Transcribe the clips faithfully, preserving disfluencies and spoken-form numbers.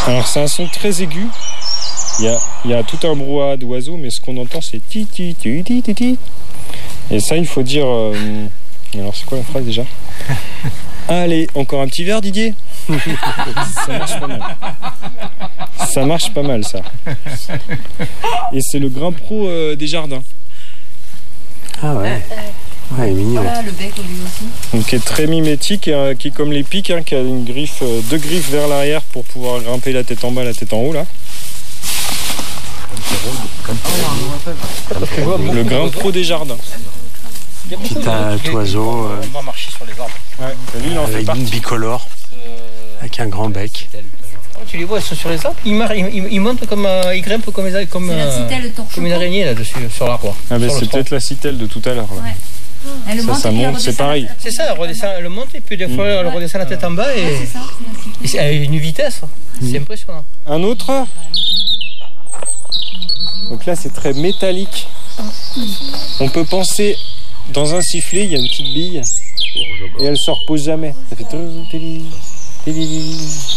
Alors c'est un son très aigu. Il y a, il y a tout un brouhaha d'oiseaux, mais ce qu'on entend c'est ti ti ti ti ti ti. Et ça, il faut dire. Euh... Alors c'est quoi la phrase déjà? Allez, encore un petit verre, Didier. Ça marche pas mal. Ça marche pas mal, ça. Et c'est le grain pro euh, des jardins. Ah ouais. Ouais, il est mignon. Voilà, le bec lui aussi. Donc qui est très mimétique, et, euh, qui est comme les pics, hein, qui a une griffe, euh, deux griffes vers l'arrière pour pouvoir grimper la tête en bas, la tête en haut là. Le grain pro des jardins. Petit euh, oiseau euh, On va marcher sur les arbres. Ouais, lui, il en fait avec partie. une bicolore, avec un grand bec. Oh, tu les vois, ils sont sur les arbres. Ils, mar- ils, ils montent comme, euh, ils grimpent comme, les, comme, C'est la euh, citelle torche. comme une araignée là-dessus, sur l'arbre. Ah ben Sur le c'est tronc. peut-être la citelle de tout à l'heure. là. Ouais. Elle Ça, monte ça et puis elle monte, c'est redescend. pareil. C'est ça, elle, redescend, elle monte et puis des fois elle redescend la tête en bas Ouais, et, c'est ça, c'est la citelle. et c'est à une vitesse. C'est impressionnant. Un autre. Donc là c'est très métallique. On peut penser dans un sifflet, il y a une petite bille et elle se repose jamais. Ça fait téli, téli.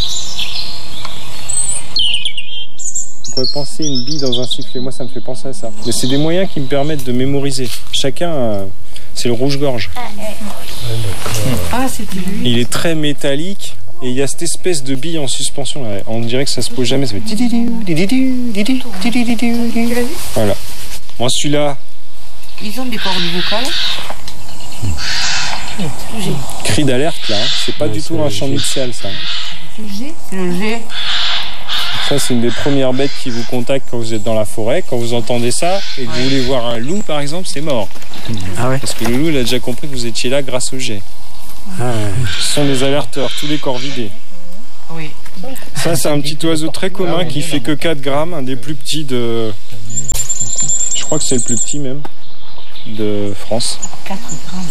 On pourrait penser une bille dans un sifflet. Moi ça me fait penser à ça. Mais c'est des moyens qui me permettent de mémoriser. Chacun, euh, c'est le rouge-gorge. Ah, c'était lui. Il est très métallique et il y a cette espèce de bille en suspension là. On dirait que ça se pose jamais. Ça fait tididiou, tididiou, tididiou, tididiou. Tu l'as vu? Voilà. Moi celui-là, Ils ont des cordes vocales. cri d'alerte là. hein. C'est pas Ouais, du tout c'est un chant le G. nuptial ça. Le G. C'est le G. Ça c'est une des premières bêtes qui vous contacte quand vous êtes dans la forêt. Quand vous entendez ça et que vous voulez voir un loup par exemple, c'est mort. Ah ouais. Parce que le loup il a déjà compris que vous étiez là grâce au jet. Ah ouais. Ce sont des alerteurs, tous les corvidés. Oui. Ça c'est un petit oiseau très commun qui fait que quatre grammes, un des plus petits de... Je crois que c'est le plus petit même de France. quatre grammes.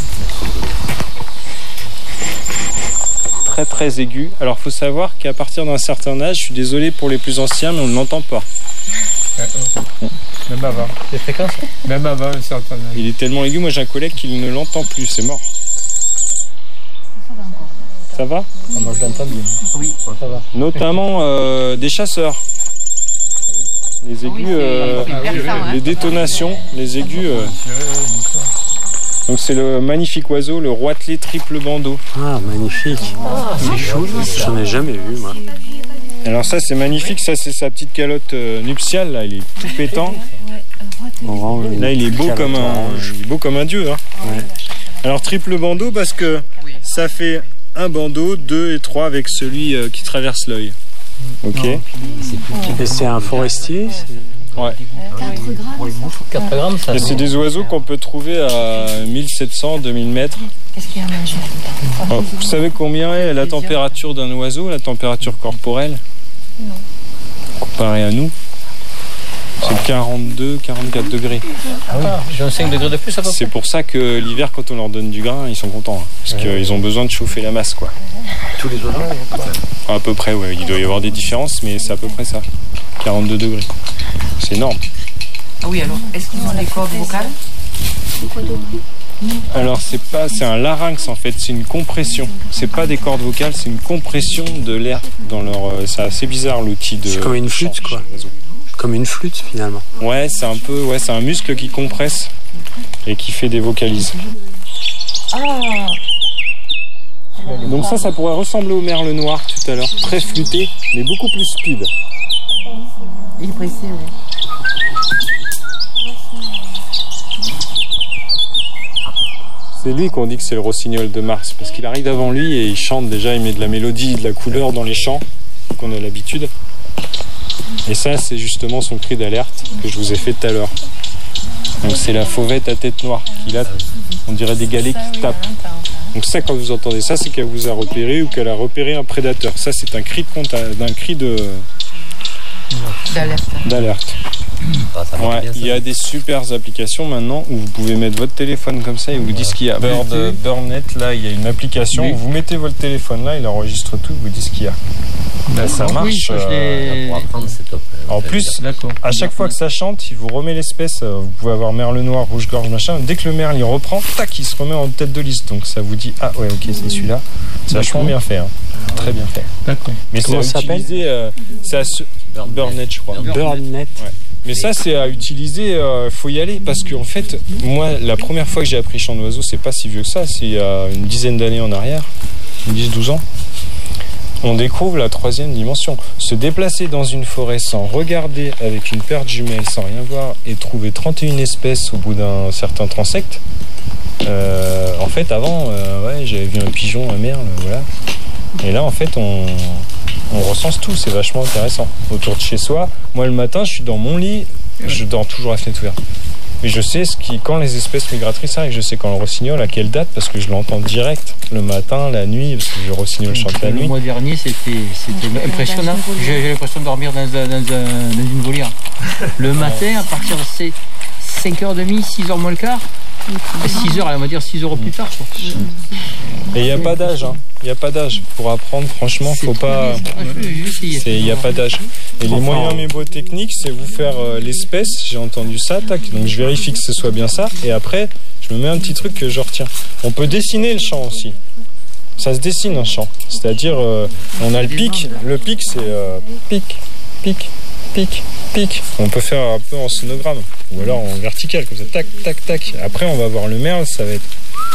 Très très aigu. Alors faut savoir qu'à partir d'un certain âge, je suis désolé pour les plus anciens, mais on ne l'entend pas. Même avant. Les fréquences. Même avant un certain âge. Il est tellement aigu, moi j'ai un collègue qui ne l'entend plus, c'est mort. Ça va? Ah, moi je l'entends bien. Oui. Ça va. Notamment euh, des chasseurs. Les aigus, euh, les détonations, les aigus. euh. Donc c'est le magnifique oiseau, le roitelet triple bandeau. Ah, magnifique. C'est chaud. J'en ai jamais vu, moi. Alors ça c'est magnifique, ça c'est sa petite calotte euh, nuptiale, là, il est tout pétant. Orange, Là il est beau calotte comme un, orange. il est beau comme un dieu. Hein. Ouais. Alors triple bandeau parce que ça fait un bandeau, deux et trois avec celui euh, qui traverse l'œil. Ok. Et c'est un forestier c'est- Ouais. quatre grammes, ça. Et c'est des oiseaux qu'on peut trouver à mille sept cents, deux mille mètres. Qu'est-ce qu'il y a à manger? Alors, vous savez combien est la température d'un oiseau, la température corporelle? Non. Comparé à nous, c'est quarante-deux, quarante-quatre degrés. Ah oui, j'ai un cinq degrés de plus à peu près. C'est pour ça que l'hiver, quand on leur donne du grain, ils sont contents. hein, parce qu'ils ont besoin de chauffer la masse, quoi. Tous les oiseaux. À peu près, ouais. Il doit y avoir des différences, mais c'est à peu près ça. quarante-deux degrés. C'est énorme. Ah oui, alors, est-ce qu'ils ont des cordes vocales? Alors c'est pas, c'est un larynx en fait, c'est une compression. C'est pas des cordes vocales, c'est une compression de l'air dans leur. euh, C'est assez bizarre l'outil de. C'est comme une flûte, chant quoi. chez l'oiseau. Comme une flûte, finalement. Ouais, c'est un peu, ouais, c'est un muscle qui compresse et qui fait des vocalises. Donc ça, ça pourrait ressembler au merle noir tout à l'heure, très flûté, mais beaucoup plus speed. Il est pressé, oui. C'est lui qu'on dit que c'est le rossignol de Mars, parce qu'il arrive avant lui et il chante déjà, il met de la mélodie, de la couleur dans les chants, qu'on a l'habitude. Et ça, c'est justement son cri d'alerte que je vous ai fait tout à l'heure. Donc c'est la fauvette à tête noire, qui là, on dirait des galets qui tapent. Donc ça, quand vous entendez ça, c'est qu'elle vous a repéré ou qu'elle a repéré un prédateur. Ça, c'est un cri de conta- d'un cri de D'alerte. d'alerte. Ah, ça marche Ouais, bien, ça. il y a des super applications maintenant où vous pouvez mettre votre téléphone comme ça et vous dit ce qu'il y a. Bird, euh, Birdnet, là, il y a une application Oui. où vous mettez votre téléphone là, il enregistre tout, vous dit ce qu'il y a. Là, ça Oui, marche. ça, je l'ai- Pour apprendre, c'est top. En plus, D'accord. à chaque fois que ça chante, il vous remet l'espèce. euh, Vous pouvez avoir merle noir, rouge-gorge, machin. Dès que le merle il reprend, tac, il se remet en tête de liste. Donc ça vous dit, ah ouais, ok, c'est celui-là. C'est vachement bien fait. Hein. Très bien fait. D'accord. Mais c'est Comment à ça s'appelle utiliser. euh, c'est à se- Birdnet, je crois. Birdnet. Ouais. Mais ça, c'est à utiliser, il euh, faut y aller. Parce qu'en fait, moi, la première fois que j'ai appris chant d'oiseau, c'est pas si vieux que ça. C'est il y a une dizaine d'années en arrière, dix douze ans. On découvre la troisième dimension. Se déplacer dans une forêt sans regarder avec une paire de jumelles, sans rien voir, et trouver trente et une espèces au bout d'un certain transect. Euh, en fait, avant, euh, ouais, j'avais vu un pigeon, un merle, voilà. Et là, en fait, on, on recense tout. C'est vachement intéressant. Autour de chez soi, moi, le matin, je suis dans mon lit, je dors toujours à fenêtre ouverte. Mais je sais ce qui, quand les espèces migratrices arrivent, je sais quand le rossignol, à quelle date, parce que je l'entends direct, le matin, la nuit, parce que le rossignol chante la Le nuit. mois dernier, c'était c'était impressionnant. J'ai j'ai l'impression de dormir dans, un- dans, un- dans une volière. Le matin, à partir de cinq heures trente, six heures moins le quart, six heures, on va dire six heures plus tard. Quoi. Et il n'y a pas d'âge, hein. Il n'y a pas d'âge. Pour apprendre, franchement, faut pas. Il n'y a pas d'âge. Et les Enfin, moyens mémotechniques, c'est vous faire euh, l'espèce, j'ai entendu ça, tac, donc je vérifie que ce soit bien ça, et après, je me mets un petit truc que je retiens. On peut dessiner le chant aussi. Ça se dessine un chant. C'est-à-dire, euh, on a le pic. Le pic, c'est euh, pic, pic, pic, pic. On peut faire un peu en sonogramme, ou alors en vertical, comme ça, tac, tac, tac. Après, on va voir le merle, ça va être.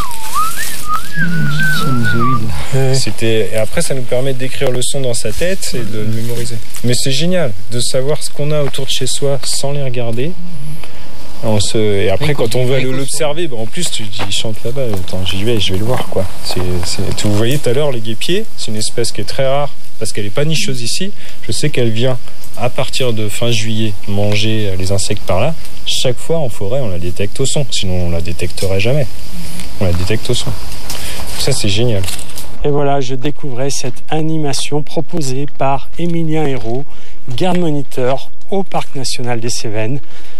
C'était... Et après, ça nous permet d'écrire le son dans sa tête et de le mémoriser. Mais c'est génial de savoir ce qu'on a autour de chez soi sans les regarder. On se... Et après, quand on veut aller l'observer, bah, en plus, tu dis, il chante là-bas. Attends, j'y vais, je vais le voir, quoi. C'est, c'est... Vous voyez tout à l'heure, les guêpiers, c'est une espèce qui est très rare parce qu'elle n'est pas nicheuse ici. Je sais qu'elle vient à partir de fin juillet manger les insectes par là. Chaque fois en forêt, on la détecte au son. Sinon, on la détecterait jamais. On la détecte au son. Ça, c'est génial. Et voilà, je découvrais cette animation proposée par Émilien Hérault, garde moniteur au Parc National des Cévennes.